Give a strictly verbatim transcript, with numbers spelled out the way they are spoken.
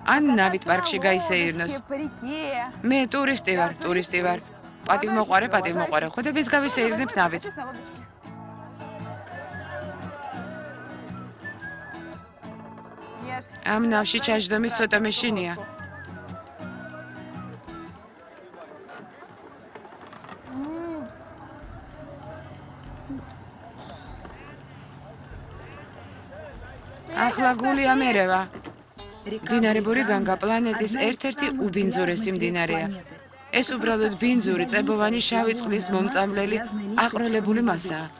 ან ნავით პარკში გაისეირნოს. მე ტურისტი ვარ, ტურისტი ვარ. პატივმოყვარე, პატივმოყვარე. ხვდებიც გავისეირნებ ნავით. ამ ნავში ჩაჯდომის ცოტა მეშინია. ახლა გული ამერევა. მდინარე ბურიგანგა პლანეტის ერთ-ერთი უბინძურესი მდინარეა. ეს უბრალოდ ბინძური, წებოვანი შავი წყლის მომწამლელი აყროლებული მასაა.